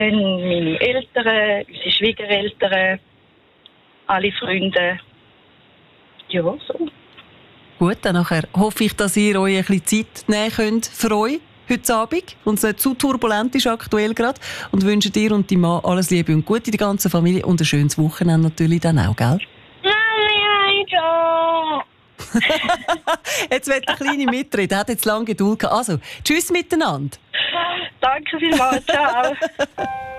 meine Eltern, unsere Schwiegereltern, alle Freunde. Ja, so. Gut, dann nachher hoffe ich, dass ihr euch ein bisschen Zeit nehmen könnt für euch heute Abend und es nicht zu turbulent ist aktuell gerade. Und wünsche dir und deinem Mann alles Liebe und Gute, die ganze Familie und ein schönes Wochenende natürlich dann auch, gell? Jetzt wird der Kleine mitreden, hat jetzt lange Geduld gehabt. Also, tschüss miteinander. Danke vielmals, ciao.